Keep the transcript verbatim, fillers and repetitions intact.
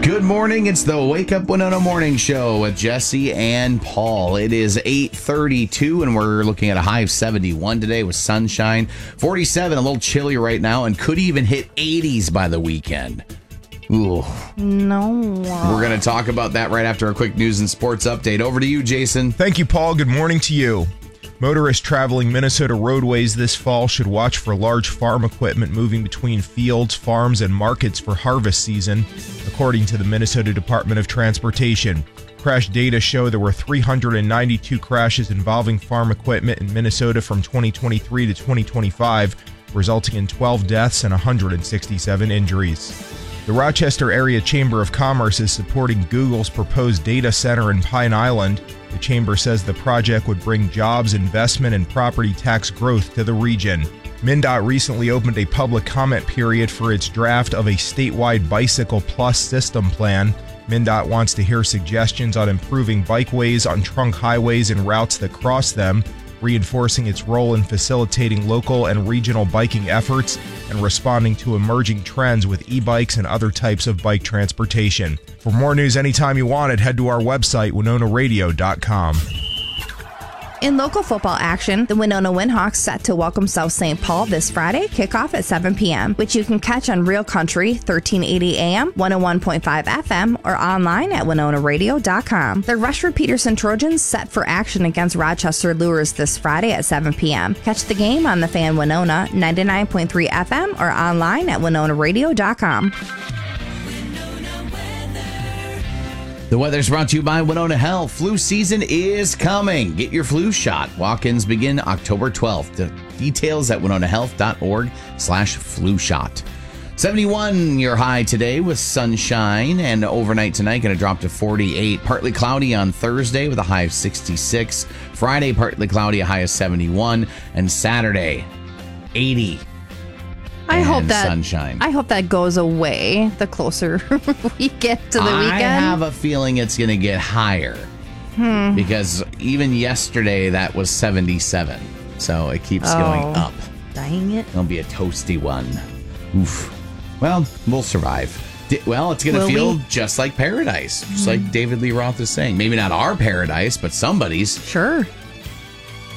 Good morning. It's the Wake Up Winona Morning Show with Jesse and Paul. It is eight thirty-two, and we're looking at a high of seventy-one today with sunshine. forty-seven, a little chilly right now, and could even hit eighties by the weekend. Ooh. No. We're going to talk about that right after a quick news and sports update. Over to you, Jason. Thank you, Paul. Good morning to you. Motorists traveling Minnesota roadways this fall should watch for large farm equipment moving between fields, farms, and markets for harvest season, according to the Minnesota Department of Transportation. Crash data show there were three hundred ninety-two crashes involving farm equipment in Minnesota from twenty twenty-three to twenty twenty-five, resulting in twelve deaths and one hundred sixty-seven injuries. The Rochester Area Chamber of Commerce is supporting Google's proposed data center in Pine Island. The chamber says the project would bring jobs, investment, and property tax growth to the region. MnDOT recently opened a public comment period for its draft of a statewide Bicycle Plus system plan. MnDOT wants to hear suggestions on improving bikeways on trunk highways and routes that cross them, reinforcing its role in facilitating local and regional biking efforts and responding to emerging trends with e-bikes and other types of bike transportation. For more news anytime you want it, head to our website, winona radio dot com. In local football action, the Winona Windhawks set to welcome South Saint Paul this Friday, kickoff at seven p.m., which you can catch on Real Country, thirteen eighty A M, one oh one point five F M, or online at winona radio dot com. The Rushford Peterson Trojans set for action against Rochester Lures this Friday at seven p.m. Catch the game on the Fan Winona, ninety-nine point three F M, or online at winona radio dot com. The weather's brought to you by Winona Health. Flu season is coming. Get your flu shot. Walk-ins begin October twelfth. The details at winona health dot org slash flu shot. seventy-one your high today with sunshine, and overnight tonight going to drop to forty-eight. Partly cloudy on Thursday with a high of sixty-six. Friday, partly cloudy, a high of seventy-one. And Saturday, eighty. I hope that sunshine. I hope that goes away the closer we get to the weekend. I have a feeling it's going to get higher hmm. because even yesterday that was seventy-seven, so it keeps oh, going up. Dang it! It'll be a toasty one. Oof. Well, we'll survive. Di- well, it's going to feel we? just like paradise, just mm. like David Lee Roth is saying. Maybe not our paradise, but somebody's. Sure.